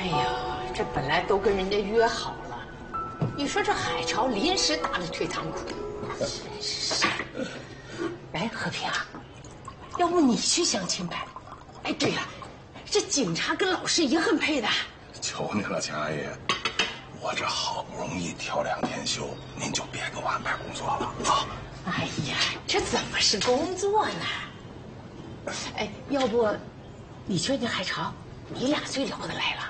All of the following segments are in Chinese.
呀，这本来都跟人家约好了，你说这海潮临时打的退堂鼓，真是。哎，和平啊，要不你去相亲呗？哎，对了，这警察跟老师也很配的。 求你了，钱阿姨，我这好不容易调2天休，您就别给我安排工作了啊！ 哎呀，这怎么是工作呢？哎，要不你劝劝海潮，你俩最聊得来了。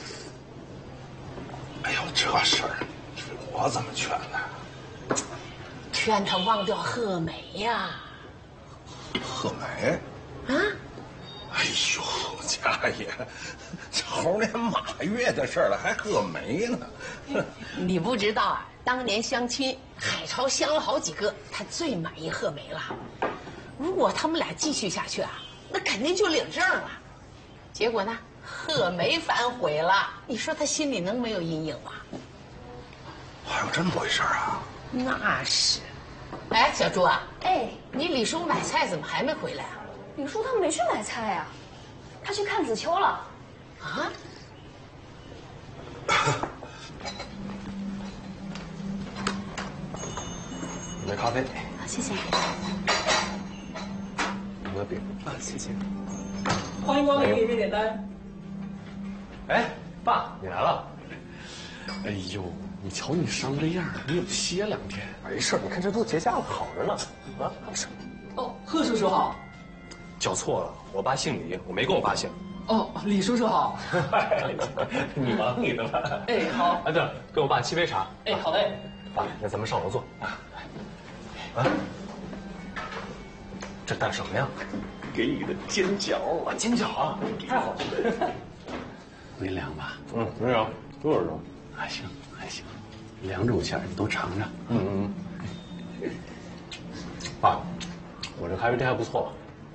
哎呦，这事儿我怎么劝呢？ 劝他忘掉贺梅呀。 贺梅？ 啊？ 哎呦，钱阿姨，这猴年马月的事儿了，还贺梅呢？ 你不知道啊，当年相亲，海潮相了好几个，他最满意贺梅了。如果他们俩继续下去啊，那肯定就领证了。结果呢，贺梅反悔了。你说他心里能没有阴影吗？ 还有这么回事啊？ 那是。哎，小朱啊， 哎， 你李叔买菜怎么还没回来啊？ 李叔他没去买菜呀，他去看子秋了。 啊？ 你的咖啡。 好，谢谢。 你的饼啊，谢谢。 欢迎光临，给点单。 哎，爸，你来了。哎呦，你瞧你伤这样，你也不歇2天。没事，你看这都结痂了，好着呢。啊，没事。 哦，贺叔叔好。 叫错了，我爸姓李，我没跟我爸姓。 哦，李叔叔好。 你忙你的吧。 哎，好。 啊，对了，给我爸沏杯茶。 哎，好嘞。 爸，那咱们上楼坐。啊，这带什么呀？给你的煎饺啊，煎饺啊，太好了。 没凉吧？ 没有，多少种？ 还行还行，2种馅儿你都尝尝。 爸，我这咖啡店还不错。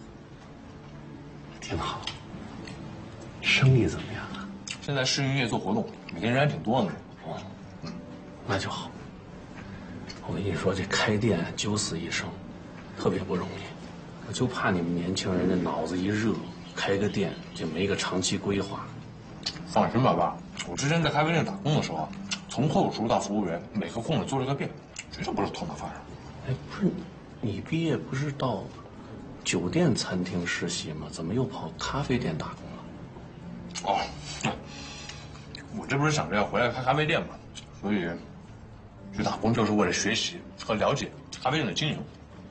挺好。生意怎么样啊？ 现在试营业做活动，每天人还挺多的。 哦，那就好。我跟你说，这开店九死一生，特别不容易。我就怕你们年轻人这脑子一热，开个店就没个长期规划。 放心吧，爸，我之前在咖啡店打工的时候，从后厨到服务员，每个空子做了个遍，绝对不是头脑发热。 哎，不是，你毕业不是到酒店餐厅实习吗？怎么又跑咖啡店打工了？ 哦，我这不是想着要回来开咖啡店嘛，所以去打工就是为了学习和了解咖啡店的经营。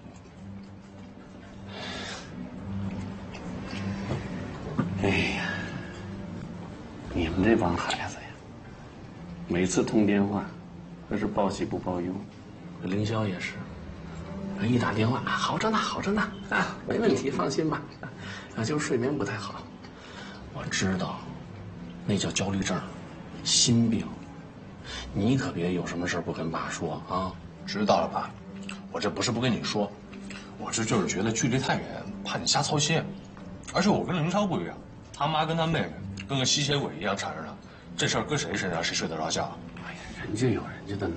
哎呀，你们这帮孩子呀，每次通电话，那是报喜不报忧。凌霄也是，一打电话，好着呢，好着呢，啊，没问题，放心吧。啊，就是睡眠不太好。我知道，那叫焦虑症，心病。你可别有什么事不跟爸说啊。 知道了，爸。我这不是不跟你说，我这就是觉得距离太远，怕你瞎操心。而且我跟凌超不一样，他妈跟他妹妹跟个吸血鬼一样缠着他，这事儿搁谁身上谁睡得着觉？ 哎呀，人家有人家的